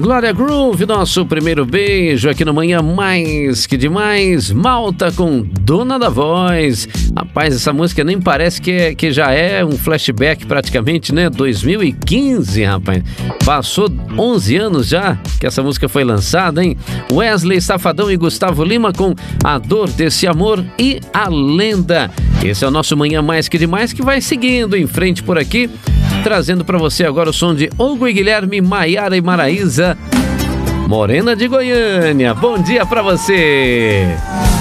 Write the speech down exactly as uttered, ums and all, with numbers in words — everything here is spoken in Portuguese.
Glória Groove, nosso primeiro beijo aqui no Manhã Mais Que Demais. Malta com Dona da Voz. Rapaz, essa música nem parece que, é, que já é um flashback praticamente, né? dois mil e quinze, rapaz. Passou onze anos já que essa música foi lançada, hein? Wesley Safadão e Gustavo Lima com A Dor Desse Amor e A Lenda. Esse é o nosso Manhã Mais Que Demais, que vai seguindo em frente por aqui, trazendo para você agora o som de Hugo e Guilherme, Maiara e Maraísa, Morena de Goiânia. Bom dia para você.